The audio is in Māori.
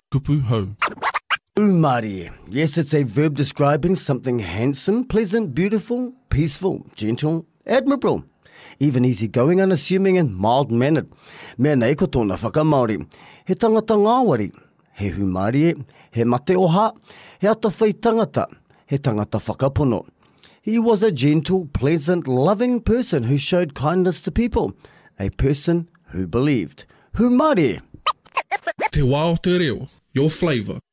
kupu hau. Umari. Yes, it's a verb describing something handsome, pleasant, beautiful, peaceful, gentle, admirable, even easygoing, unassuming and mild-mannered. Mea nei ko tōna whakamaori. He tangata ngāwari. He humari e. He mate oha. He atawhai tangata. He tangata whakapono. He was a gentle, pleasant, loving person who showed kindness to people. A person who believed. Humari. Te wā o te reo, your flavour.